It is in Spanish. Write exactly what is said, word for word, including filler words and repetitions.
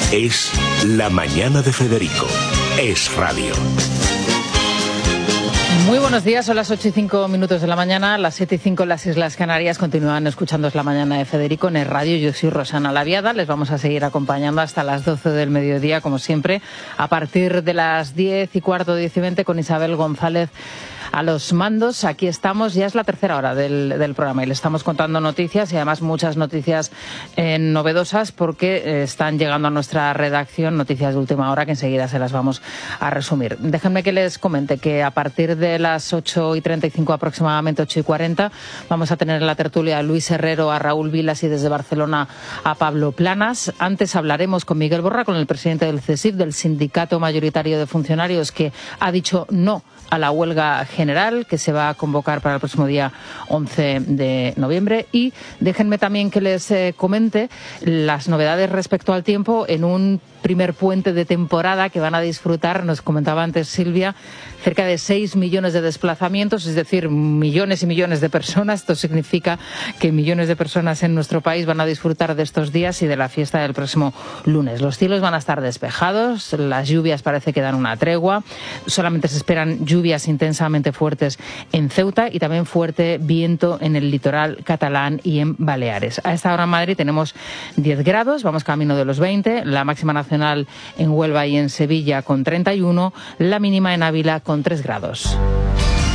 Es La Mañana de Federico. Es radio. Muy buenos días, son las ocho y cinco minutos de la mañana, las siete y cinco en las Islas Canarias. Continúan escuchando La Mañana de Federico en el radio. Yo soy Rosana Laviada, les vamos a seguir acompañando hasta las doce del mediodía, como siempre, a partir de las diez y cuarto, diez y veinte, con Isabel González a los mandos. Aquí estamos, ya es la tercera hora del, del programa y le estamos contando noticias, y además muchas noticias eh, novedosas, porque eh, están llegando a nuestra redacción noticias de última hora que enseguida se las vamos a resumir. Déjenme que les comente que a partir de las ocho y treinta y cinco, aproximadamente ocho y cuarenta, vamos a tener en la tertulia a Luis Herrero, a Raúl Vilas y desde Barcelona a Pablo Planas. Antes hablaremos con Miguel Borra, con el presidente del CESIF, del Sindicato Mayoritario de Funcionarios, que ha dicho no a la huelga general que se va a convocar para el próximo día once de noviembre. Y déjenme también que les eh, comente las novedades respecto al tiempo en un primer puente de temporada que van a disfrutar, nos comentaba antes Silvia, cerca de seis millones de desplazamientos, es decir, millones y millones de personas. Esto significa que millones de personas en nuestro país van a disfrutar de estos días y de la fiesta del próximo lunes. Los cielos van a estar despejados, las lluvias parece que dan una tregua, solamente se esperan lluvias intensamente fuertes en Ceuta y también fuerte viento en el litoral catalán y en Baleares. A esta hora en Madrid tenemos diez grados, vamos camino de los veinte, la máxima nacional en Huelva y en Sevilla con treinta y uno, la mínima en Ávila con tres grados.